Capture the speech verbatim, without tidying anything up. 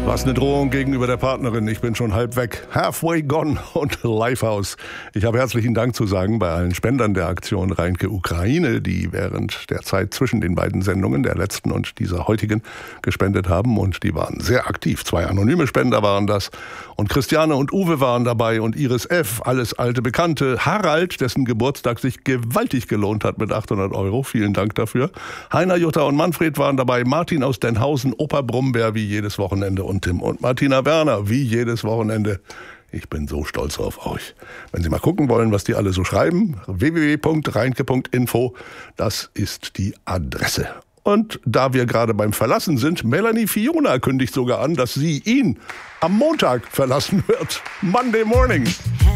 Was eine Drohung gegenüber der Partnerin. Ich bin schon halb weg. Halfway Gone und Lifehouse. Ich habe herzlichen Dank zu sagen bei allen Spendern der Aktion Reinke Ukraine, die während der Zeit zwischen den beiden Sendungen, der letzten und dieser heutigen, gespendet haben. Und die waren sehr aktiv. Zwei anonyme Spender waren das. Und Christiane und Uwe waren dabei und Iris F., alles alte Bekannte. Harald, dessen Geburtstag sich gewaltig gelohnt hat mit achthundert Euro. Vielen Dank dafür. Heiner, Jutta und Manfred waren dabei. Martin aus Denhausen, Opa Brummbär wie jedes Wochenende und Tim und Martina Werner, wie jedes Wochenende. Ich bin so stolz auf euch. Wenn Sie mal gucken wollen, was die alle so schreiben, w w w punkt reinke punkt info, das ist die Adresse. Und da wir gerade beim Verlassen sind, Melanie Fiona kündigt sogar an, dass sie ihn am Montag verlassen wird. Monday morning.